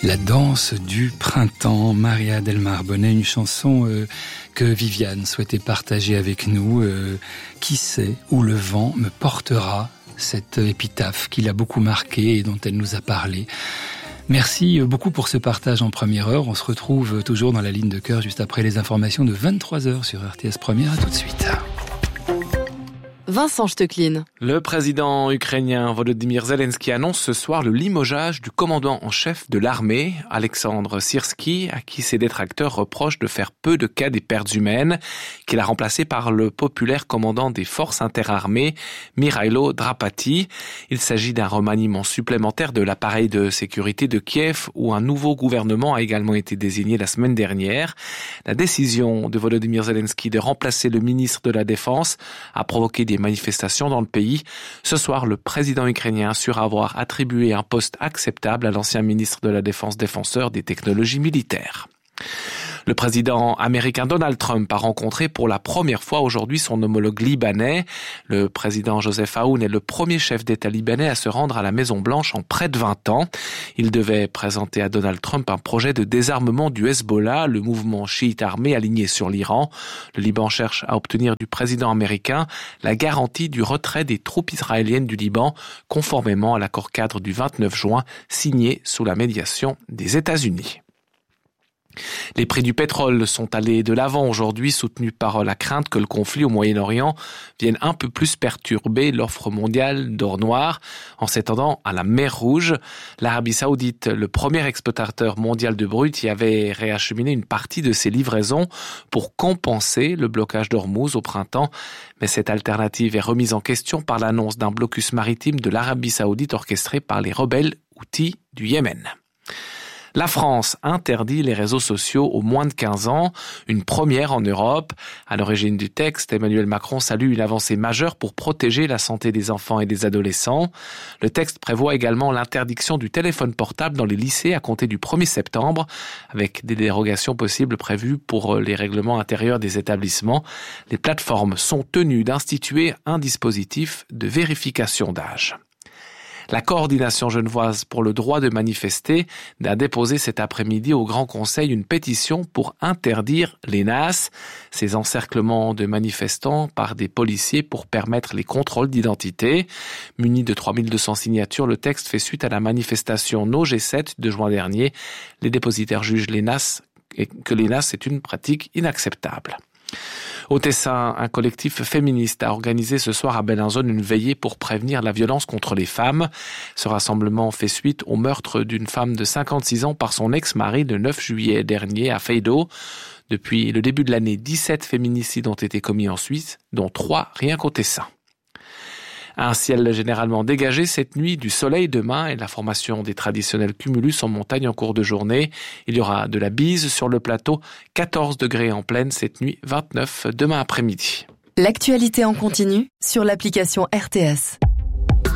La danse du printemps, Maria Delmar Bonnet, une chanson que Viviane souhaitait partager avec nous. Qui sait où le vent me portera, cette épitaphe qui l'a beaucoup marquée et dont elle nous a parlé. Merci beaucoup pour ce partage en première heure. On se retrouve toujours dans la ligne de cœur juste après les informations de 23h sur RTS Première. À tout de suite. Vincent Stechlin. Le président ukrainien Volodymyr Zelensky annonce ce soir le limogeage du commandant en chef de l'armée, Alexandre Syrski, à qui ses détracteurs reprochent de faire peu de cas des pertes humaines, qu'il a remplacé par le populaire commandant des forces interarmées, Mykhailo Drapati. Il s'agit d'un remaniement supplémentaire de l'appareil de sécurité de Kiev, où un nouveau gouvernement a également été désigné la semaine dernière. La décision de Volodymyr Zelensky de remplacer le ministre de la Défense a provoqué des manifestations dans le pays. Ce soir, le président ukrainien assure avoir attribué un poste acceptable à l'ancien ministre de la Défense défenseur des technologies militaires. Le président américain Donald Trump a rencontré pour la première fois aujourd'hui son homologue libanais. Le président Joseph Aoun est le premier chef d'État libanais à se rendre à la Maison-Blanche en près de 20 ans. Il devait présenter à Donald Trump un projet de désarmement du Hezbollah, le mouvement chiite armé aligné sur l'Iran. Le Liban cherche à obtenir du président américain la garantie du retrait des troupes israéliennes du Liban, conformément à l'accord cadre du 29 juin signé sous la médiation des États-Unis. Les prix du pétrole sont allés de l'avant aujourd'hui, soutenus par la crainte que le conflit au Moyen-Orient vienne un peu plus perturber l'offre mondiale d'or noir en s'étendant à la mer Rouge. L'Arabie Saoudite, le premier exportateur mondial de brut, y avait réacheminé une partie de ses livraisons pour compenser le blocage d'Ormuz au printemps. Mais cette alternative est remise en question par l'annonce d'un blocus maritime de l'Arabie Saoudite orchestré par les rebelles houthis du Yémen. La France interdit les réseaux sociaux aux moins de 15 ans, une première en Europe. À l'origine du texte, Emmanuel Macron salue une avancée majeure pour protéger la santé des enfants et des adolescents. Le texte prévoit également l'interdiction du téléphone portable dans les lycées à compter du 1er septembre, avec des dérogations possibles prévues pour les règlements intérieurs des établissements. Les plateformes sont tenues d'instituer un dispositif de vérification d'âge. La coordination genevoise pour le droit de manifester a déposé cet après-midi au Grand Conseil une pétition pour interdire les NAS, ces encerclements de manifestants par des policiers pour permettre les contrôles d'identité. Muni de 3200 signatures, le texte fait suite à la manifestation No G7 de juin dernier. Les dépositaires jugent que les NAS est une pratique inacceptable. Au Tessin, un collectif féministe a organisé ce soir à Bellinzone une veillée pour prévenir la violence contre les femmes. Ce rassemblement fait suite au meurtre d'une femme de 56 ans par son ex-mari le 9 juillet dernier à Feydeau. Depuis le début de l'année, 17 féminicides ont été commis en Suisse, dont 3 rien qu'au Tessin. Un ciel généralement dégagé cette nuit, du soleil demain et la formation des traditionnels cumulus en montagne en cours de journée. Il y aura de la bise sur le plateau, 14 degrés en plaine cette nuit, 29 demain après-midi. L'actualité en continu sur l'application RTS.